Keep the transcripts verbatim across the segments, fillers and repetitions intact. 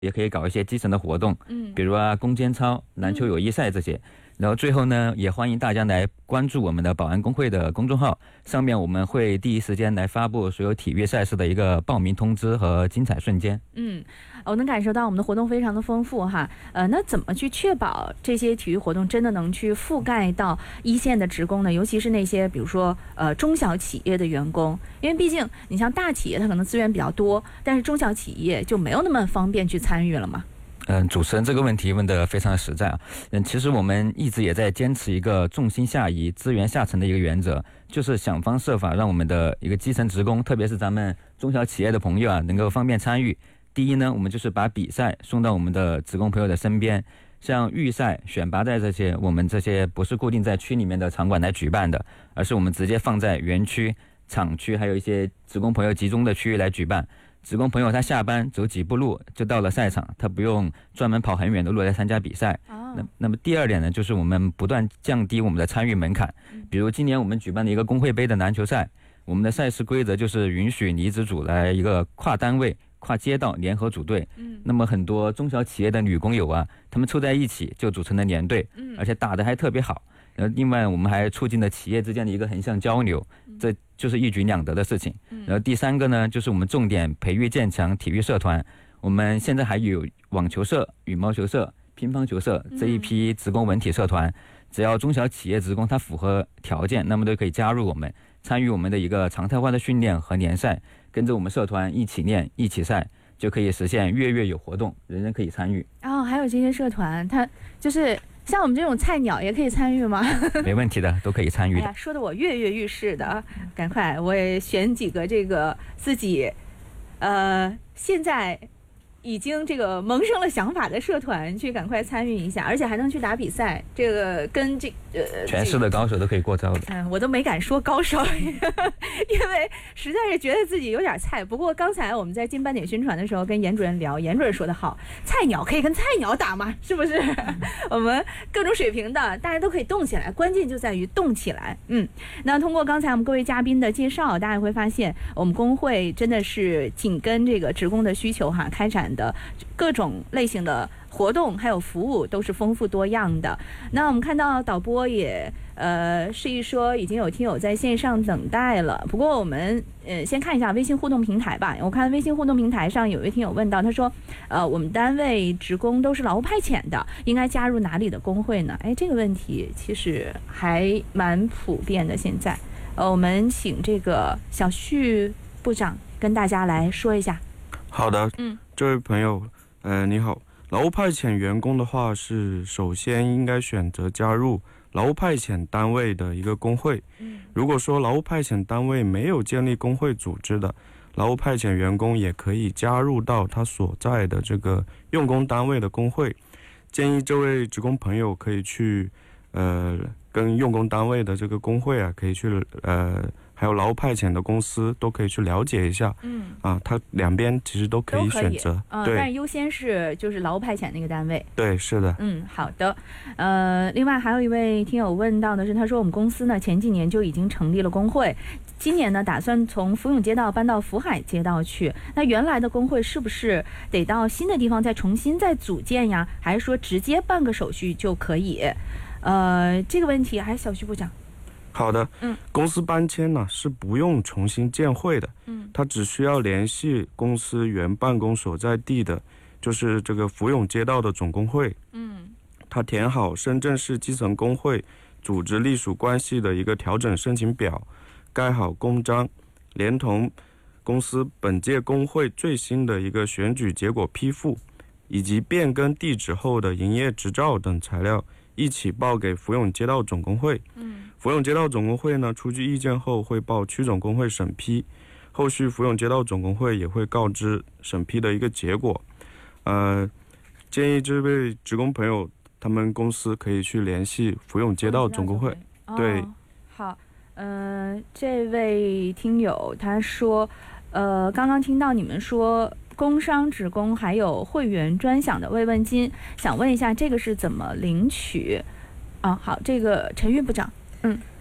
也可以搞一些基层的活动，嗯，比如啊攻坚操、篮球友谊赛这些。然后最后呢，也欢迎大家来关注我们的保安工会的公众号，上面我们会第一时间来发布所有体育赛事的一个报名通知和精彩瞬间。 嗯，我能感受到我们的活动非常的丰富哈。呃，那怎么去确保这些体育活动真的能去覆盖到一线的职工呢？尤其是那些比如说呃中小企业的员工，因为毕竟你像大企业它可能资源比较多，但是中小企业就没有那么方便去参与了嘛。 嗯，主持人这个问题问得非常实在啊。嗯，其实我们一直也在坚持一个重心下移、资源下沉的一个原则，就是想方设法让我们的一个基层职工，特别是咱们中小企业的朋友啊，能够方便参与。第一呢，我们就是把比赛送到我们的职工朋友的身边，像预赛、选拔赛这些，我们这些不是固定在区里面的场馆来举办的，而是我们直接放在园区、厂区，还有一些职工朋友集中的区域来举办。职工朋友他下班走几步路就到了赛场，他不用专门跑很远的路来参加比赛。哦、那那么第二点呢，就是我们不断降低我们的参与门槛。比如今年我们举办的一个工会杯的篮球赛，我们的赛事规则就是允许女子组来一个跨单位、跨街道联合组队。嗯，那么很多中小企业的女工友啊，他们凑在一起就组成了联队，嗯，而且打得还特别好。然后另外我们还促进了企业之间的一个横向交流，这就是一举两得的事情。然后第三个呢，就是我们重点培育建强体育社团，我们现在还有网球社、羽毛球社、乒乓球社这一批职工文体社团，只要中小企业职工他符合条件，那么都可以加入我们，参与我们的一个常态化的训练和联赛，跟着我们社团一起练一起赛，就可以实现月月有活动，人人可以参与。 哦，还有这些社团，它就是像我们这种菜鸟也可以参与吗？ 没问题的，都可以参与的。 哎呀，说的我跃跃欲试的，赶快我也选几个这个自己，呃，现在已经这个萌生了想法的社团去赶快参与一下，而且还能去打比赛，这个跟这呃全市的高手都可以过招的。 嗯，我都没敢说高手，因为实在是觉得自己有点菜。不过刚才我们在进班点宣传的时候跟严主任聊，严主任说的好，菜鸟可以跟菜鸟打嘛，是不是？我们各种水平的大家都可以动起来，关键就在于动起来。嗯，那通过刚才我们各位嘉宾的介绍，大家会发现我们工会真的是紧跟这个职工的需求哈，开展的各种类型的活动还有服务都是丰富多样的。那我们看到导播也呃示意说已经有听友在线上等待了，不过我们呃先看一下微信互动平台吧。我看微信互动平台上有一位听友问到，他说呃我们单位职工都是劳务派遣的，应该加入哪里的工会呢？哎，这个问题其实还蛮普遍的。现在呃我们请这个小旭部长跟大家来说一下。 好的，嗯，这位朋友，呃，你好。劳务派遣员工的话，是首先应该选择加入劳务派遣单位的一个工会。嗯，如果说劳务派遣单位没有建立工会组织的，劳务派遣员工也可以加入到他所在的这个用工单位的工会。建议这位职工朋友可以去，呃，跟用工单位的这个工会啊，可以去，呃。还有劳务派遣的公司都可以去了解一下，嗯啊，它两边其实都可以选择， 嗯，但是优先是就是劳务派遣那个单位， 对，是的， 嗯，好的，呃，另外还有一位听友问到的是，他说我们公司呢前几年就已经成立了工会，今年呢打算从福永街道搬到福海街道去，那原来的工会是不是得到新的地方再重新再组建呀？还是说直接办个手续就可以？呃，这个问题还是小徐部长。 好的，嗯，公司搬迁呢是不用重新建会的，嗯，他只需要联系公司原办公所在地的，就是这个福永街道的总工会，嗯，他填好深圳市基层工会组织隶属关系的一个调整申请表，盖好公章，连同公司本届工会最新的一个选举结果批复，以及变更地址后的营业执照等材料，一起报给福永街道总工会。嗯，福永街道总工会呢，出具意见后会报区总工会审批，后续福永街道总工会也会告知审批的一个结果。呃，建议这位职工朋友，他们公司可以去联系福永街道总工会。 哦、 对， 好，呃，这位听友他说，呃，刚刚听到你们说工商职工还有会员专享的慰问金，想问一下这个是怎么领取？啊，好，这个陈玉部长。嗯，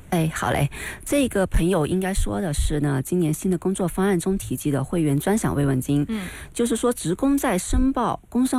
哎，好嘞，这个朋友应该说的是呢，今年新的工作方案中提及的会员专享慰问金，嗯，就是说职工在申报工伤